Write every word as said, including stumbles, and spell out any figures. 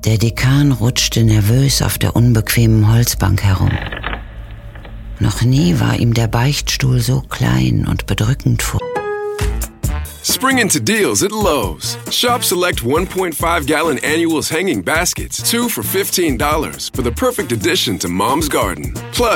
Der Dekan rutschte nervös auf der unbequemen Holzbank herum. Noch nie war ihm der Beichtstuhl so klein und bedrückend vor. Spring into deals at Lowe's. Shop select one point five gallon annuals hanging baskets, two for fifteen dollars, for the perfect addition to Mom's Garden. Plus,